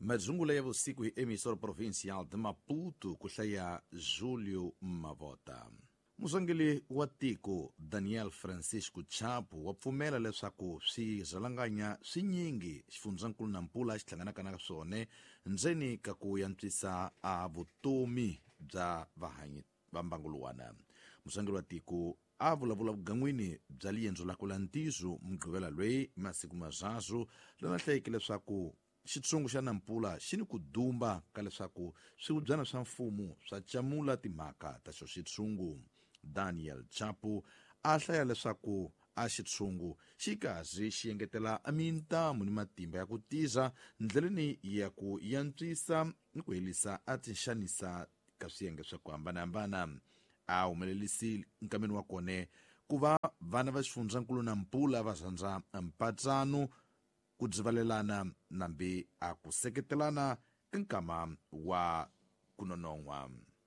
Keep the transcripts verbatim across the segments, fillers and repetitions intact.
Mazungula ya usiku hi emissora provincial de Maputo kuhlaya Júlio Mavota. Musangeli wa tiko Daniel Francisco Chapo wa pfumela leswaku swizalanganya swinyingi xifundzankulu na mpula xi hlanganaka na swone ndzeni ka ku yantswisa a vutomi bya vahanyi va mbanguluwana. Musangeli wa tiko a vulavula vugan'wini bya liyendzo la kulantizo mugqivela lweyi masiku mazazu lana hlayeke leswaku xitshungu xa nampula xi ni ku dumba ka leswaku swiwubyana swa mfumo swa camula timhaka ta xo xitshungu. Daniel Chapo a hlaya leswaku a xitshungu xi kazi xi engetela a mintamu ni matimba ya ku tiza ndleleni ya ku yantswisa ni ku helisa a tinxanisa ka swiyenge swa ku hambanahambana. A humelelisile nkameni wa kone ku va vana va xifundzankulu na mpula va zandza mpatsano ku dzivalelana nambe a ku seketelana ka nkama wa ku nonon'wa.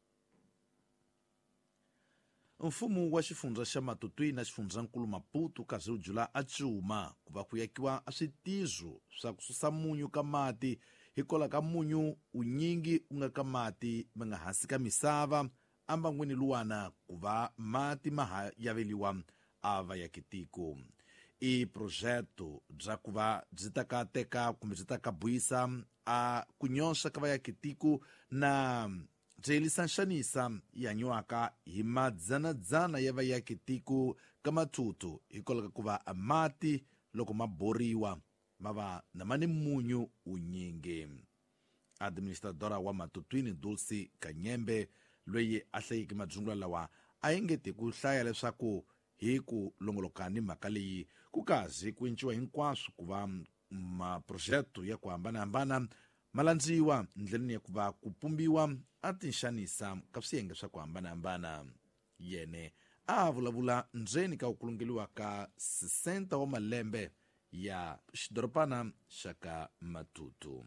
Mfumo wa xifundza xa Matutwi na xifundzankulu Maputo kazi wu jula a cuma ku va ku yakiwa a switizo swa ku susa munyu ka mati hikola ka munyu unyingi u nga ka mati ma nga hansi ka misava ambangwini luwana ku va mati ma ha yaveliwa a vayakitiko. I projeto bya ku va byi ta ka teka kumbe byi ta ka buyisa a ku nyoxa ka vayakitiko na byi helisa nxanisa yi hanyiwaka hi madzanadzana ya vayakitiko ka mathutu hikwalaho ka ku va mati loko ma boriwa ma va na mani munyu unyingi. Administradora wa Matutwini Dulce Kanyembe loyi a hlayeke madzungula lawa a yingeti ku hlaya leswaku hi ku longoloka ni mhaka leyi ku kazi ku enciwa hinkwaswo ku va maprojeto ya ku hambanahambana ma landziwa ndleleni ya ku va ku pumbiwa a tinxanisa ka swiyenge swa ku hambanahambana. Yene a vulavula ndzeni ka ku kulungeliwa ka sesenta wa malembe ya xidoropana xa ka Matutu.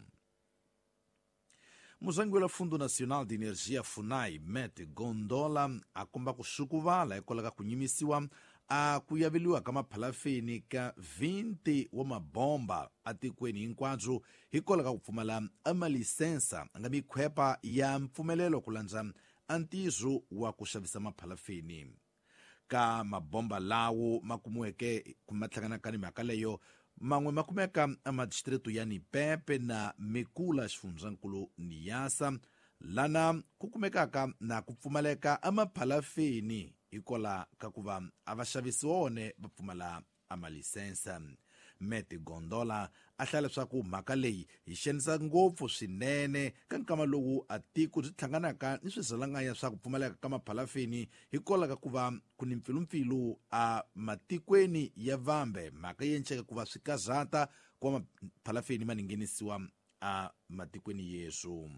Muzangwela Fundo Nacional de Energia FUNAI Mete Gondola a komba ku xukuvala hikwalaho ka ku nyimisiwa a ku yaveliwa ka maphalafeni ka vinte wa mabomba atikweni hinkwabyo hikwalaho ka ku pfumala a malisensa nga mikhwepa ya mpfumelelo ku landza antizo wa ku xavisa maphalafeni. Ka mabomba lawo ma kumiweke ku mathlanganaka ni mhaka leyo man'we ma kumeka amadistritu ya Nipepe na Mikula xifundzankulu Niassa lana ku kumekaka na ku pfumaleka amaphalafeni hikola ka ku va a vaxavisi wone va pfumala amalisensa. Mete Gondola a hlaya leswaku mhaka leyi hi xanisa ngopfu swinene ka nkama lowu a tiko byi hlanganaka ni swizalanganya swa ku pfumaleka ka maphalafeni hikwalaho ka ku va ku ni mpfilumpfilu a matikweni ya vambe mhaka yencheka ku va swi kazata ku va maphalafeni ma nghenisiwa a matikweni yesu.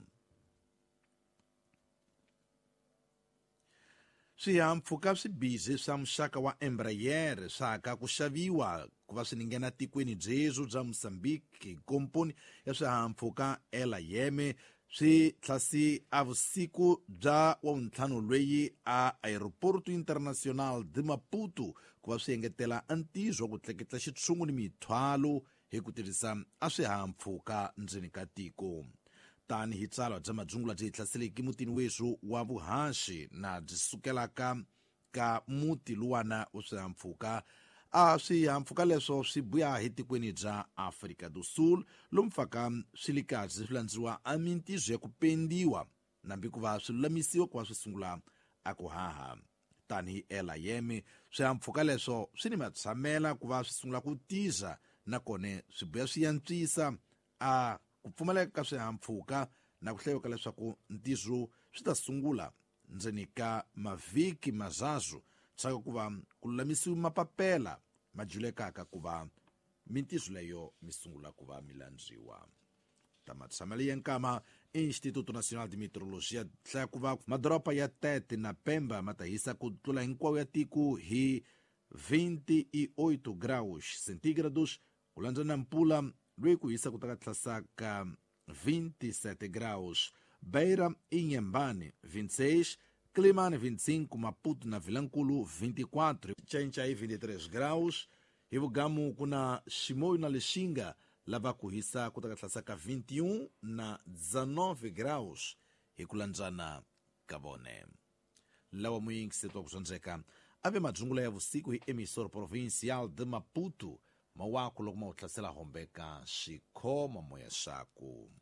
Swihahampfhuka swi bizi swa muxaka wa Embraer swa ka ku xaviwa ku va swi nghena tikweni byezu bya Mozambique. Komponi ya swihahampfhuka Ela Yeme swi tlhasi a vusiku bya wa vuntlhanu lweyi a Aeroporto Internacional de Maputo ku va swi engetela antizo wa ku tleketla xitshungu ni mithwalo hi ku tirhisa a swihahampfhuka ndzeni ka tiko. Tani hi tsalwa bya madzungula byi hlaseleki mutini wesu wa vuhaxi na byi sukelaka ka muti luwana wa swihahampfhuka a swihahampfhuka leswo swi buya hi tikweni bya Afrika do Sul lomu faka swilikazi swi landziwa a mintizo ya ku pendiwa nambi ku va swi lulamisiwa ku va swi sungula a ku haha. Tani hi Ela Yeme swihahampfhuka leswo swi ni matshamela ku va swi sungula ku tiza nakone swi buya swi yantswisa a ku pfumaleka ka swihahampfhuka na ku hlayeka leswaku ntizo swi ta sungula ndzeni ka mavhiki mazazu tsaka ku va ku lulamisiwa mapapela ma julekaka ku va mintizo leyo mi sungula ku va mi landziwa. Tamatsamali ya nkama Instituto Nacional de Meteorologia hlaya ku va madoropa ya Tete na Pemba ma ta hisa ku tlula hinkwawo ya tiko hi vinte e oito graus centígrados ku landza na mpula lweyi ku hisa ku ta ka tlhasaka vinte e sete graus. Beira e Inhambane vinte e seis, Climane vinte e cinco, Maputo na Vilankulu vinte e quatro, Chainchai vinte e três graus, hi Vugamu kuna Chimoio na Lixinga lava kuhisa kutakatlasaka vinte e um na dezenove graus hi kulandzana Kabone. Lawa mwingi setua kuzonjeka ave madzungula ya vusiku hi emissora provincial de Maputo mawaku loko ma utlasela hombeka xikho mamoya xaku.